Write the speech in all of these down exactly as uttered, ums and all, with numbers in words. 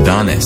Danes.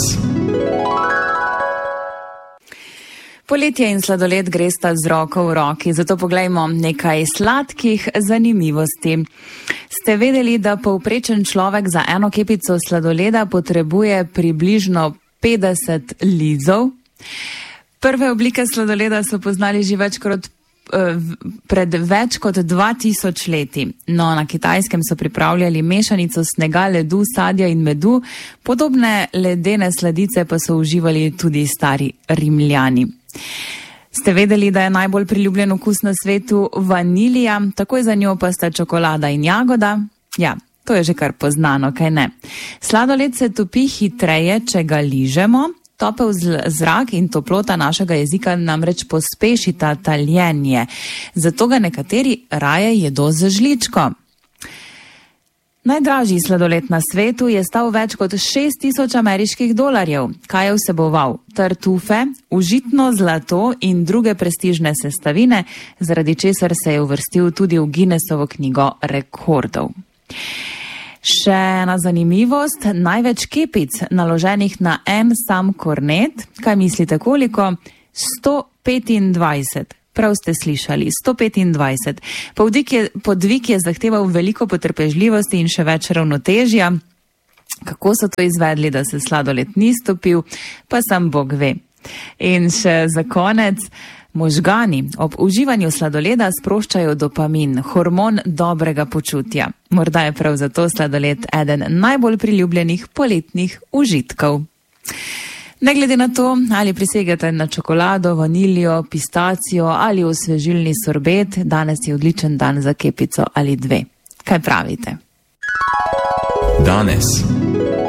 Poletje in sladoled gresta z roko v roki, zato poglejmo nekaj sladkih zanimivosti. Ste vedeli, da povprečen človek za eno kepico sladoleda potrebuje približno petdeset lizov? Prve oblike sladoleda so poznali že več kot pred več kot dva tisoč leti. No, na Kitajskem so pripravljali mešanico snega, ledu, sadja in medu, podobne ledene sladice pa so uživali tudi stari Rimljani. Ste vedeli, da je najbolj priljubljen okus na svetu vanilija, takoj za njo pa sta čokolada in jagoda? Ja, to je že kar poznano, kaj ne? Sladoled se topi hitreje, če ga ližemo. Topel zrak in toplota našega jezika namreč pospešita taljenje, zato ga nekateri raje jedo z žličko. Najdražji sladoled na svetu je stal več kot šest tisoč ameriških dolarjev. Kaj je vseboval? Tartufe, užitno zlato in druge prestižne sestavine, zaradi česar se je uvrstil tudi v Guinnessovo knjigo rekordov. Še ena zanimivost, največ kepic naloženih na en sam kornet, kaj mislite koliko? sto petindvajset. Prav ste slišali, sto petindvajset. Podvig je, podvig je zahteval veliko potrpežljivosti in še več ravnotežja. Kako so to izvedli, da se sladoled ni stopil, pa sam Bog ve. In še za konec, možgani ob uživanju sladoleda sproščajo dopamin, hormon dobrega počutja. Morda je prav zato sladoled eden najbolj priljubljenih poletnih užitkov. Ne glede na to, ali prisegate na čokolado, vaniljo, pistacijo ali osvežilni sorbet, danes je odličen dan za kepico ali dve. Kaj pravite? Danes.